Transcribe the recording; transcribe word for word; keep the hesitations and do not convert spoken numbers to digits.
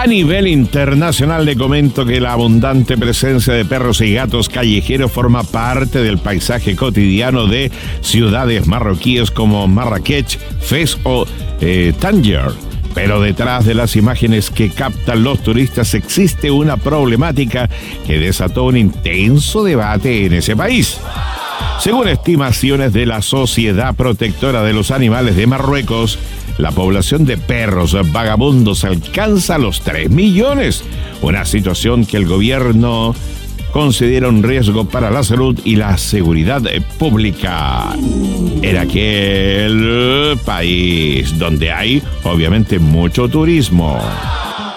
A nivel internacional le comento que la abundante presencia de perros y gatos callejeros forma parte del paisaje cotidiano de ciudades marroquíes como Marrakech, Fez o eh, Tánger. Pero detrás de las imágenes que captan los turistas existe una problemática que desató un intenso debate en ese país. Según estimaciones de la Sociedad Protectora de los Animales de Marruecos, la población de perros vagabundos alcanza los tres millones, una situación que el gobierno considera un riesgo para la salud y la seguridad pública. En aquel país donde hay, obviamente, mucho turismo.